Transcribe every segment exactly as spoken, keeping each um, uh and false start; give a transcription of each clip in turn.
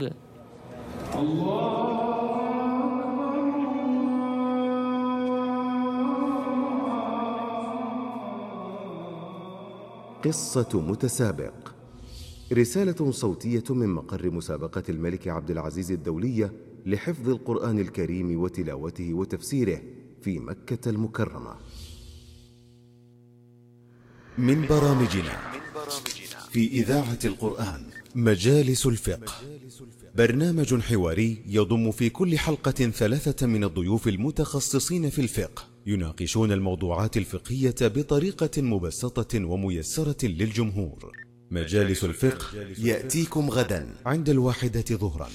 الحمد. قصة متسابق، رسالة صوتية من مقر مسابقة الملك عبد العزيز الدولية لحفظ القرآن الكريم وتلاوته وتفسيره في مكة المكرمة. من برامجنا في إذاعة القرآن مجالس الفقه، برنامج حواري يضم في كل حلقة ثلاثة من الضيوف المتخصصين في الفقه، يناقشون الموضوعات الفقهية بطريقة مبسطة وميسرة للجمهور. مجالس الفقه يأتيكم غدا عند الواحدة ظهرا.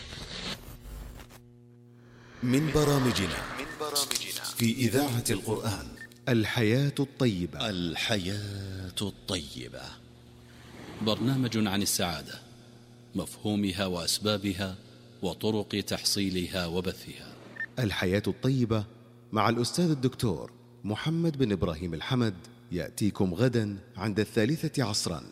من برامجنا في إذاعة القرآن الحياة الطيبة. الحياة الطيبة برنامج عن السعادة، مفهومها وأسبابها وطرق تحصيلها وبثها. الحياة الطيبة مع الأستاذ الدكتور محمد بن إبراهيم الحمد يأتيكم غدا عند الثالثة عصرا.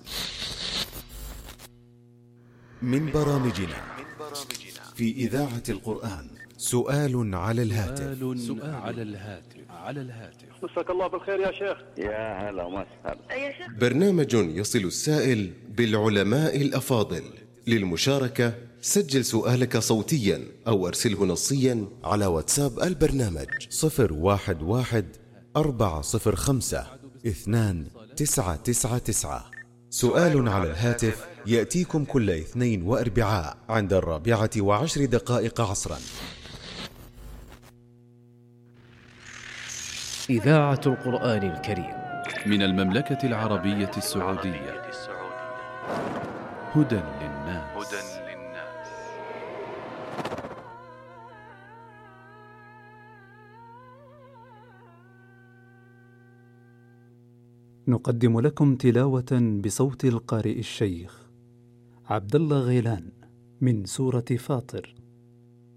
من برامجنا في إذاعة القرآن سؤال على الهاتف. سؤال على الهاتف على الهاتف مساك الله بالخير يا شيخ. يا هلا ومسهلا يا شيخ. برنامج يصل السائل بالعلماء الأفاضل. للمشاركة سجل سؤالك صوتيا أو أرسله نصيا على واتساب البرنامج صفر واحد واحد أربعة صفر خمسة اثنان تسعة تسعة تسعة. سؤال على الهاتف يأتيكم كل اثنين وأربعاء عند الرابعة وعشر دقائق عصرا. إذاعة القرآن الكريم من المملكة العربية السعودية. هدى للناس. نقدم لكم تلاوة بصوت القارئ الشيخ عبد الله غيلان من سورة فاطر.